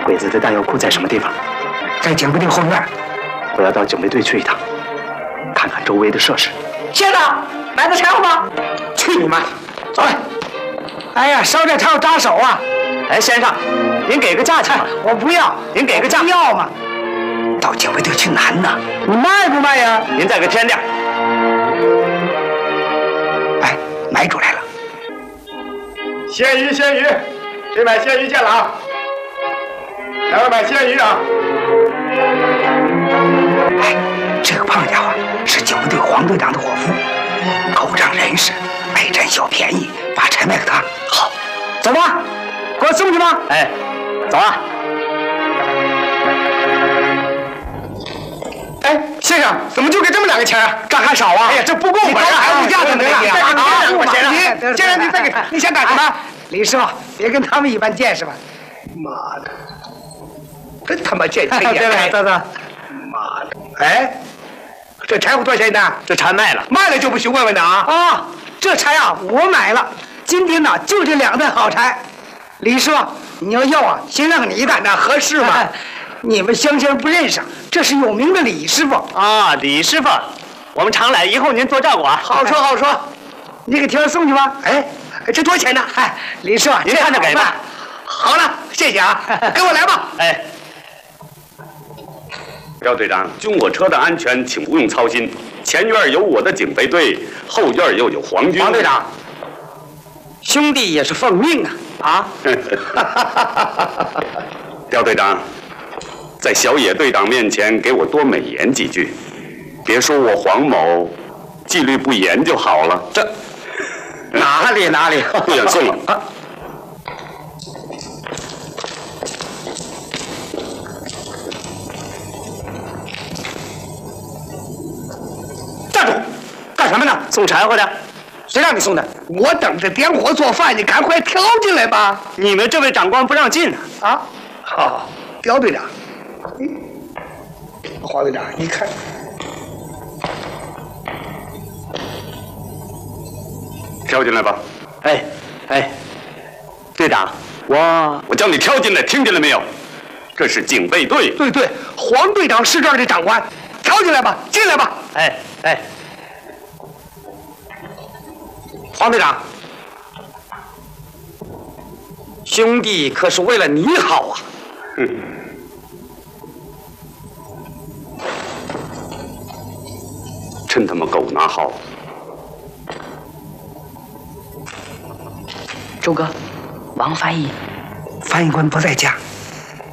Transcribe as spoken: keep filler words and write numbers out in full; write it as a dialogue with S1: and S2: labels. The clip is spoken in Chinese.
S1: 鬼子的弹药库在什么地方？
S2: 在警备队后院。
S1: 我要到警备队去一趟，看看周围的设施。
S2: 先生，买的柴火吗？去你妈！走来。哎呀，烧这柴火扎手啊！
S1: 哎，先生，您给个价钱吧。
S2: 我不要，
S1: 您给个价。
S2: 不要嘛。到警备队去难呐，你卖不卖呀？
S1: 您再给添点。
S2: 哎，买主来了。
S3: 鲜鱼，鲜鱼，谁买鲜鱼见了啊？来我买鲜鱼啊！
S2: 哎，这个胖家伙是警备队黄队长的伙夫，狗仗人势，爱占小便宜，把柴卖给他。好，走吧，给我送去吧。
S1: 哎，走啊！
S3: 哎，先生，怎么就给这么两个钱啊？这还少啊？哎呀，这不够我让孩子家怎么的？再给你两块钱。你，先生，你再给，你想干什么？
S2: 李师傅，别跟他们一般见识吧。
S3: 妈的，真他妈见钱眼！
S2: 对了，走走。
S3: 妈的！哎，这柴火多少钱呢？
S1: 这柴卖了，
S3: 卖了就不许问问的啊！
S2: 啊，这柴啊，我买了。今天呢，就这两担好柴。李师傅，你要要啊，先让你一担，
S3: 那合适吗？
S2: 你们乡亲不认识，这是有名的李师傅
S1: 啊，李师傅，我们常来，以后您多照顾啊。
S2: 好说好说，你给天送去吧。
S3: 哎，这多少钱呢？
S2: 哎，李师傅，
S1: 您看着给吧。
S3: 好了，谢谢啊，跟我来吧。
S1: 哎，
S4: 廖队长，军火车的安全请不用操心，前院有我的警备队，后院又有皇军。
S2: 王队长，兄弟也是奉命啊！
S4: 啊！廖队长。在小野队长面前给我多美言几句，别说我黄某纪律不严就好了。
S2: 这哪里哪里，
S4: 不远送了。啊、
S2: 站住！干什么呢？
S1: 送柴火的。
S2: 谁让你送的？
S3: 我等着点火做饭，你赶快挑进来吧。
S1: 你们这位长官不让进呢。
S3: 啊？好，刁队长。黄队长，你看，
S4: 跳进来吧。
S1: 哎哎，队长，我
S4: 我叫你跳进来，听见了没有？这是警备队。
S3: 对对，黄队长是这儿的长官，跳进来吧，进来吧。
S1: 哎哎，
S2: 黄队长，兄弟可是为了你好啊。
S4: 嗯。真他妈狗拿好！
S5: 周哥，王翻译，
S2: 翻译官不在家。